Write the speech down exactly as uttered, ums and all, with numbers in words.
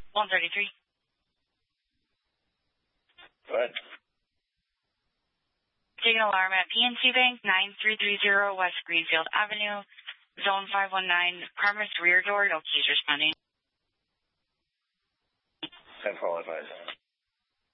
one thirty-three. Go ahead. Taking alarm at P N C Bank, nine three three zero West Greenfield Avenue, Zone five one nine, premise rear door, no keys responding. ten four one five.